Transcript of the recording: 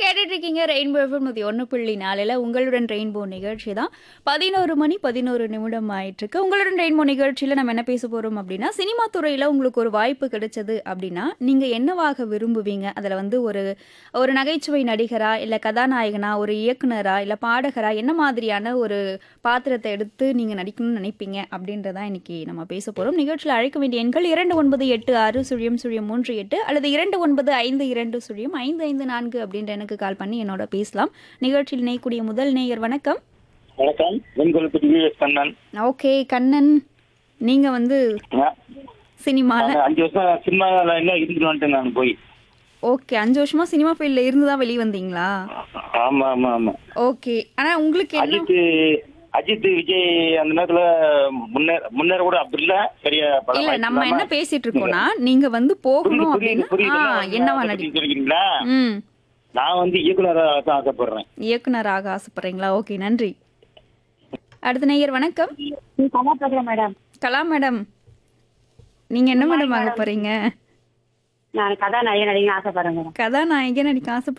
கேட்டுட்டு இருக்கீங்க rainbow FM 101.4 உங்களுடன் ரெயின்போ நிகழ்ச்சி தான். 11 மணி 11 நிமிடம் ஆயிட்டு இருக்கு. உங்களுடன் ரெயின்போ நிகழ்ச்சியில நம்ம என்ன பேச போறோம் அப்படின்னா, சினிமா துறையில உங்களுக்கு ஒரு வாய்ப்பு கிடைச்சது அப்படின்னா, நீங்க என்னவாக விரும்புவீங்க? அதுல வந்து ஒரு ஒரு நகைச்சுவை நடிகரா, இல்ல கதாநாயகனா, ஒரு இயக்குனரா, இல்ல பாடகரா, என்ன மாதிரியான ஒரு பாத்திரத்தை எடுத்து நீங்க நடிக்கணும்னு நினைப்பீங்க? அப்படின்றதான் இன்னைக்கு நம்ம பேச போறோம். நிகழ்ச்சியில அழைக்க வேண்டிய எண்கள் 2986 003 அல்லது 2952 அப்படின்ற எனக்கு கால் பண்ணி என்னோட பேசலாம். நிகழ்ச்சியில் இணையக்கூடிய முதல் நேயர் வணக்கம். வணக்கம். வெண்கொழுப்பு டிவிஎஸ் கண்ணன். ஓகே கண்ணன், நீங்க வந்து நான் சினிமால 5 வருஷம் சினிமா லைன்ல இருந்துட்டு வந்துட்டேன் நான் போய். ஓகே 5 வருஷமா சினிமா ஃபீல்ட்ல இருந்து தான் வெளிய வந்தீங்களா? ஆமா ஆமா ஆமா. ஓகே. ஆனா உங்களுக்கு என்ன அஜித் விஜய் அந்த நேரத்துல முன்னேற கூட அப்படி இல்ல சரியா படம் இல்ல வாய்ப்பு நம்ம இல்லாம- என்ன பேசிட்டு இருக்கோம்னா, நீங்க வந்து போகணும் புரியுது, அப்படின்னா புரியுது. என்னவா அதை நடி பத்தி சொல்லிக்கிறீங்களா? ம் நான் வந்து இயக்குனராக தான் ஆசைப்படுறேன். இயக்குனராக ஆசைப்படுறீங்களா? ஓகே நன்றி. அடுத்த நேயர் வணக்கம். கலா பேசுறேன் மேடம். கலா மேடம், நீங்க என்ன மேடம் ஆக போறீங்க? நான் கதாநாயகன் நடிகை ஆசைப்படுறேன் மேடம். கதாநாயகன் நடிக்க ஆசை